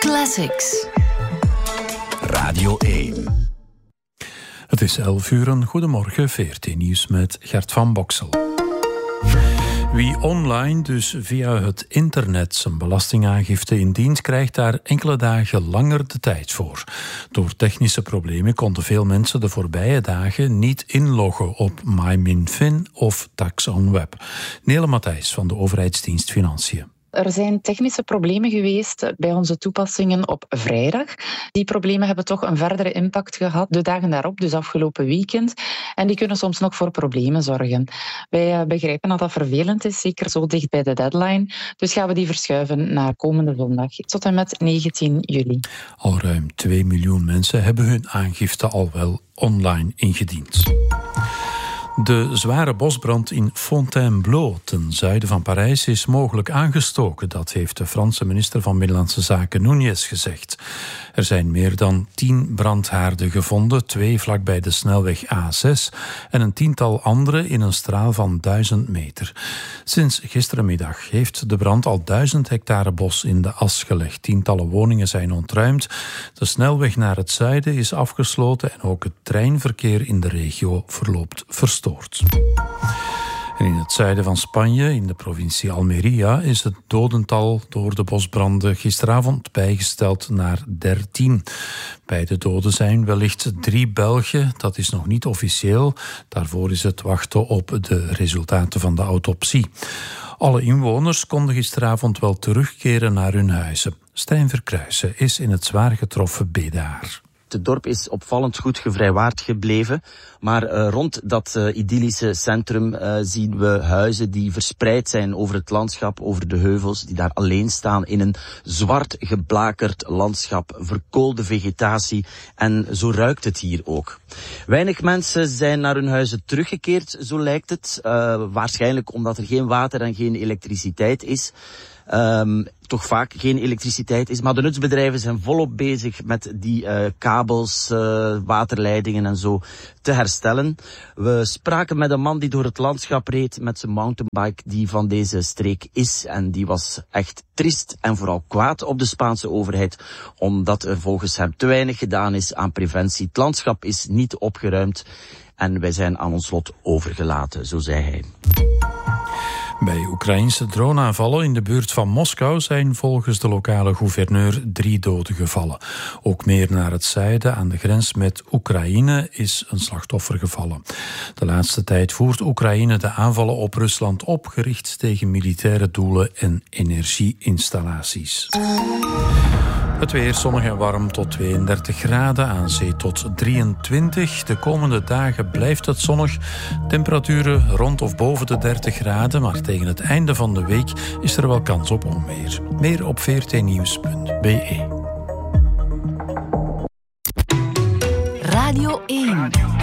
Classics. Radio 1. Het is 11:00. Goedemorgen, VRT Nieuws met Gert van Boksel. Wie online, dus via het internet, zijn belastingaangifte indient, krijgt daar enkele dagen langer de tijd voor. Door technische problemen konden veel mensen de voorbije dagen niet inloggen op MyMinFin of TaxOnWeb. Nele Matthijs van de overheidsdienst Financiën. Er zijn technische problemen geweest bij onze toepassingen op vrijdag. Die problemen hebben toch een verdere impact gehad de dagen daarop, dus afgelopen weekend. En die kunnen soms nog voor problemen zorgen. Wij begrijpen dat dat vervelend is, zeker zo dicht bij de deadline. Dus gaan we die verschuiven naar komende zondag, tot en met 19 juli. Al ruim 2 miljoen mensen hebben hun aangifte al wel online ingediend. De zware bosbrand in Fontainebleau, ten zuiden van Parijs, is mogelijk aangestoken. Dat heeft de Franse minister van Binnenlandse Zaken Núñez gezegd. Er zijn meer dan 10 brandhaarden gevonden, 2 vlakbij de snelweg A6 en een 10-tal andere in een straal van 1000 meter. Sinds gisterenmiddag heeft de brand al 1000 hectare bos in de as gelegd. Tientallen woningen zijn ontruimd. De snelweg naar het zuiden is afgesloten en ook het treinverkeer in de regio verloopt verstoord. En in het zuiden van Spanje, in de provincie Almería, is het dodental door de bosbranden gisteravond bijgesteld naar 13. Bij de doden zijn wellicht 3 Belgen, dat is nog niet officieel. Daarvoor is het wachten op de resultaten van de autopsie. Alle inwoners konden gisteravond wel terugkeren naar hun huizen. Stijn Verkruijsen is in het zwaar getroffen Bédaar. Het dorp is opvallend goed gevrijwaard gebleven, maar rond dat idyllische centrum zien we huizen die verspreid zijn over het landschap, over de heuvels, die daar alleen staan in een zwart geblakerd landschap, verkoolde vegetatie en zo ruikt het hier ook. Weinig mensen zijn naar hun huizen teruggekeerd, zo lijkt het, waarschijnlijk omdat er geen water en geen elektriciteit is. Toch vaak geen elektriciteit is. Maar de nutsbedrijven zijn volop bezig met die kabels, waterleidingen en zo te herstellen. We spraken met een man die door het landschap reed met zijn mountainbike, die van deze streek is. En die was echt triest en vooral kwaad op de Spaanse overheid, omdat er volgens hem te weinig gedaan is aan preventie. Het landschap is niet opgeruimd en wij zijn aan ons lot overgelaten, zo zei hij. Bij Oekraïnse droneaanvallen in de buurt van Moskou zijn volgens de lokale gouverneur 3 doden gevallen. Ook meer naar het zuiden, aan de grens met Oekraïne, is een slachtoffer gevallen. De laatste tijd voert Oekraïne de aanvallen op Rusland op, gericht tegen militaire doelen en energieinstallaties. Het weer zonnig en warm tot 32 graden, aan zee tot 23. De komende dagen blijft het zonnig. Temperaturen rond of boven de 30 graden, maar tegen het einde van de week is er wel kans op onweer. Meer op vrtnieuws.be. Radio 1.